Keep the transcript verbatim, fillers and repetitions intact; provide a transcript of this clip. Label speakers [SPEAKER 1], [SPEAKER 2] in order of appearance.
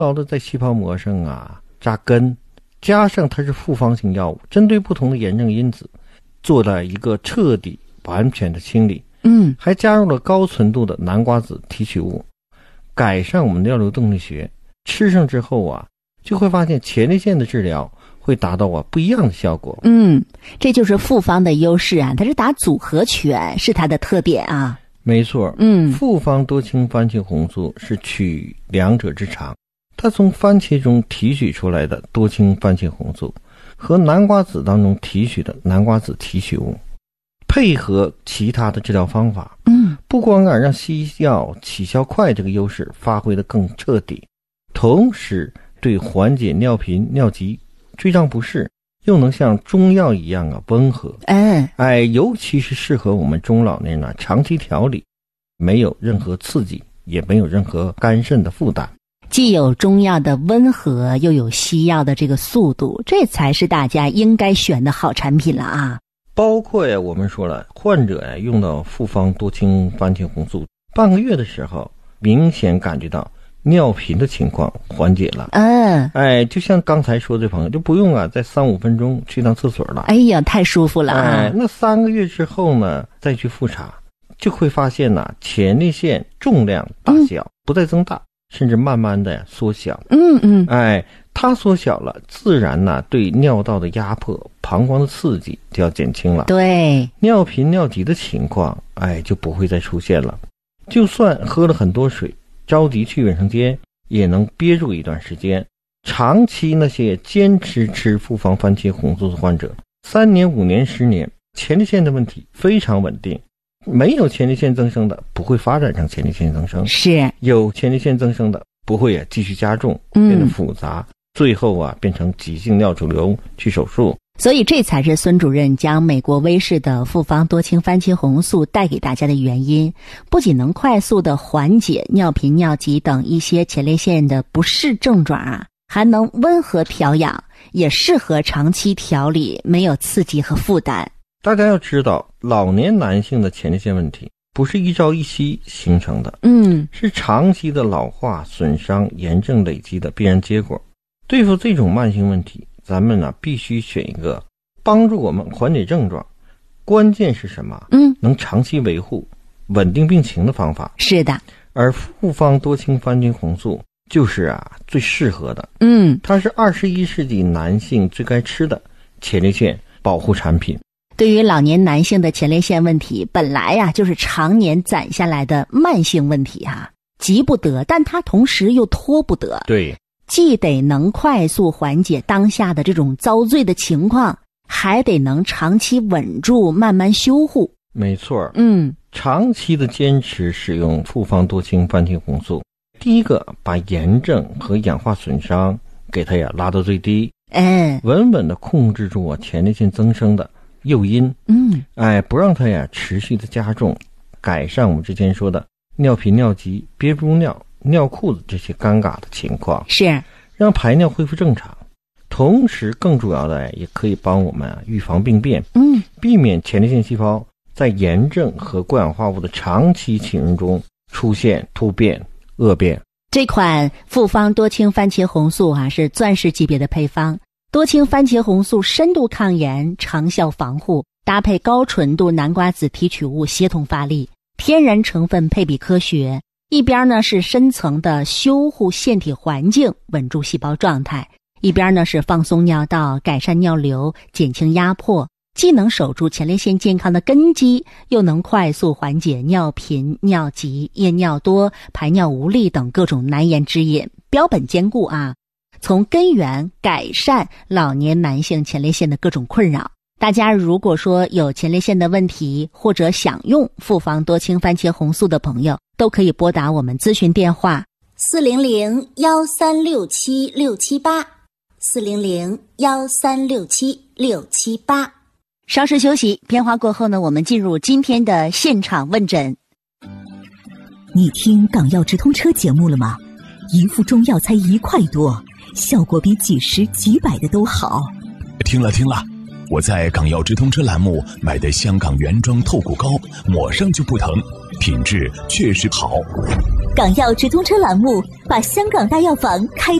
[SPEAKER 1] 牢的在细胞膜上啊扎根，加上它是复方性药物，针对不同的炎症因子做了一个彻底完全的清理。
[SPEAKER 2] 嗯，
[SPEAKER 1] 还加入了高纯度的南瓜子提取物，改善我们尿流动力学。吃上之后啊，就会发现前列腺的治疗会达到啊不一样的效果。
[SPEAKER 2] 嗯，这就是复方的优势啊，它是打组合拳，是它的特点啊。
[SPEAKER 1] 没错，
[SPEAKER 2] 嗯，
[SPEAKER 1] 复方多氢番茄红素是取两者之长，它从番茄中提取出来的多氢番茄红素和南瓜子当中提取的南瓜子提取物，配合其他的治疗方法，
[SPEAKER 2] 嗯，
[SPEAKER 1] 不光啊让西药起效快这个优势发挥得更彻底，同时对缓解尿频、尿急、坠胀不适又能像中药一样啊温和。
[SPEAKER 2] 嗯，
[SPEAKER 1] 哎，尤其是适合我们中老年人啊长期调理，没有任何刺激，也没有任何肝肾的负担。
[SPEAKER 2] 既有中药的温和，又有西药的这个速度，这才是大家应该选的好产品了啊。
[SPEAKER 1] 包括呀，我们说了，患者呀用到复方多氢番茄红素半个月的时候，明显感觉到尿频的情况缓解了。
[SPEAKER 2] 嗯，
[SPEAKER 1] 哎，就像刚才说的朋友，就不用啊再三五分钟去趟厕所了。
[SPEAKER 2] 哎呀，太舒服了啊！
[SPEAKER 1] 哎，那三个月之后呢，再去复查，就会发现呢、啊，前列腺重量大小不再增大，嗯、甚至慢慢的缩小。
[SPEAKER 2] 嗯嗯，
[SPEAKER 1] 哎，它缩小了，自然呢、啊、对尿道的压迫、膀胱的刺激就要减轻了。
[SPEAKER 2] 对，
[SPEAKER 1] 尿频尿急的情况，哎，就不会再出现了。就算喝了很多水，着急去卫生间，也能憋住一段时间。长期那些坚持吃复方番茄红素的患者，三年、五年、十年，前列腺的问题非常稳定。没有前列腺增生的，不会发展成前列腺增生；
[SPEAKER 2] 是
[SPEAKER 1] 有前列腺增生的，不会啊继续加重，变得复杂，嗯、最后啊变成急性尿肿瘤去手术。
[SPEAKER 2] 所以这才是孙主任将美国威士的复方多氢番茄红素带给大家的原因，不仅能快速的缓解尿频、尿急等一些前列腺的不适症状啊，还能温和调养，也适合长期调理，没有刺激和负担。
[SPEAKER 1] 大家要知道，老年男性的前列腺问题不是一朝一夕形成的，
[SPEAKER 2] 嗯，
[SPEAKER 1] 是长期的老化、损伤、炎症累积的必然结果。对付这种慢性问题，咱们呢必须选一个帮助我们缓解症状，关键是什么？
[SPEAKER 2] 嗯，
[SPEAKER 1] 能长期维护、稳定病情的方法。
[SPEAKER 2] 是的，
[SPEAKER 1] 而复方多氢番茄红素就是啊最适合的。
[SPEAKER 2] 嗯，
[SPEAKER 1] 它是二十一世纪男性最该吃的前列腺保护产品。
[SPEAKER 2] 对于老年男性的前列腺问题，本来呀、啊、就是常年攒下来的慢性问题啊，急不得，但它同时又拖不得。
[SPEAKER 1] 对，
[SPEAKER 2] 既得能快速缓解当下的这种遭罪的情况，还得能长期稳住，慢慢修护。
[SPEAKER 1] 没错，
[SPEAKER 2] 嗯，
[SPEAKER 1] 长期的坚持使用复方多氢番茄红素，第一个把炎症和氧化损伤给它呀拉到最低，
[SPEAKER 2] 哎，
[SPEAKER 1] 稳稳的控制住我前列腺增生的诱因，
[SPEAKER 2] 嗯，
[SPEAKER 1] 哎，不让它呀持续的加重，改善我们之前说的尿频、尿急、憋不住尿、尿裤子这些尴尬的情况，
[SPEAKER 2] 是
[SPEAKER 1] 让排尿恢复正常。同时更主要的也可以帮我们啊预防病变，
[SPEAKER 2] 嗯，
[SPEAKER 1] 避免前列腺细胞在炎症和过氧化物的长期侵入中出现突变、恶变。
[SPEAKER 2] 这款复方多氢番茄红素啊是钻石级别的配方，多氢番茄红素深度抗炎、长效防护，搭配高纯度南瓜子提取物协同发力，天然成分配比科学，一边呢是深层的修护腺体环境，稳住细胞状态，一边呢是放松尿道，改善尿流，减轻压迫，既能守住前列腺健康的根基，又能快速缓解尿频、尿急、夜尿多、排尿无力等各种难言之隐，标本兼顾啊，从根源改善老年男性前列腺的各种困扰。大家如果说有前列腺的问题，或者想用复方多氢番茄红素的朋友，都可以拨打我们咨询电话
[SPEAKER 3] 四零零幺三六七六七八，四零零幺三六七六七八。
[SPEAKER 2] 稍事休息，片花过后呢，我们进入今天的现场问诊。
[SPEAKER 4] 你听港药直通车节目了吗？一副中药才一块多，效果比几十几百的都好。
[SPEAKER 5] 听了听了，我在港药直通车栏目买的香港原装透骨膏，抹上就不疼，品质确实好。
[SPEAKER 4] 港药直通车栏目把香港大药房开